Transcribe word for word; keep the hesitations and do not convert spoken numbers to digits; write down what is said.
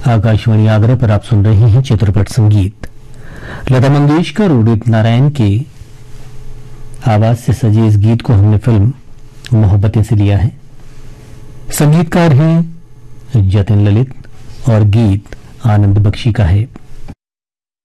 आकाशवाणी आगरा पर आप सुन रहे हैं चित्रपट संगीत। लता मंगेशकर और उदित नारायण के आवाज से सजे इस गीत को हमने फिल्म मोहब्बतें से लिया है। संगीतकार हैं जतिन ललित और गीत आनंद बख्शी का है।